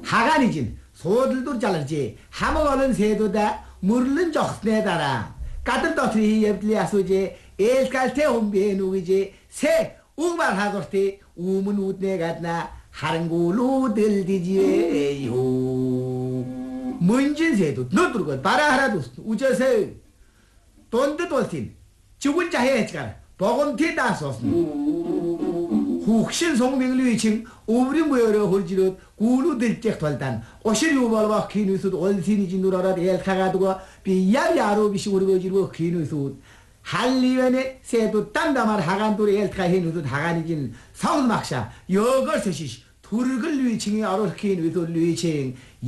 하간이진 소들도 잘르지 하모가는 새도다 물른 적스네 달아 까들 떠트리 예플리 아소제 엘칼테 홈비에 누기지 새 우만 하고스티 우문 웃네 갔나 하른구로 들디지에요 문진새도 너들고 바라 하나도 우저세 돈도 돌신 죽은 자해 했지가 보건티 나섰음 혹신 송명류이칭 우리 모여러 홀지로 구루 들적 돌단 오실 유발과 키누스 올신이지 누라라 엘카가두고 비야야로 비시고르 거지로 키누스 할리웬에 새도 딴다말 하간돌이 엘카 해누스 하간이진 성막샤 여걸 서시 두르글 류이칭이 아로 키누스 류이칭